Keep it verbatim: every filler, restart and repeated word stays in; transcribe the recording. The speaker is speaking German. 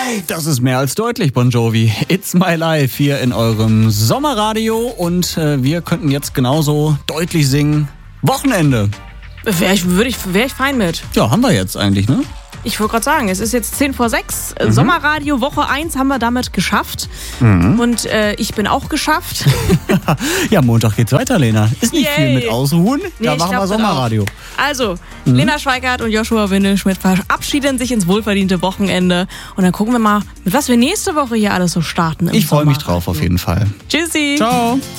Das ist mehr als deutlich, Bon Jovi. It's my life hier in eurem Sommerradio und äh, wir könnten jetzt genauso deutlich singen. Wochenende. Wäre ich, würde ich, wär ich fein mit. Ja, haben wir jetzt eigentlich, ne? Ich wollte gerade sagen, es ist jetzt zehn vor sechs. Mhm. Sommerradio Woche eins haben wir damit geschafft. Mhm. Und äh, ich bin auch geschafft. Ja, Montag geht's weiter, Lena. Ist nicht Yay. viel mit Ausruhen. Nee, Da ich machen glaub, wir das Sommerradio. Also, mhm. Lena Schweikart und Joshua Windelschmidt verabschieden sich ins wohlverdiente Wochenende. Und dann gucken wir mal, mit was wir nächste Woche hier alles so starten. Im Ich freue mich Sommerradio. drauf auf jeden Fall. Tschüssi. Ciao.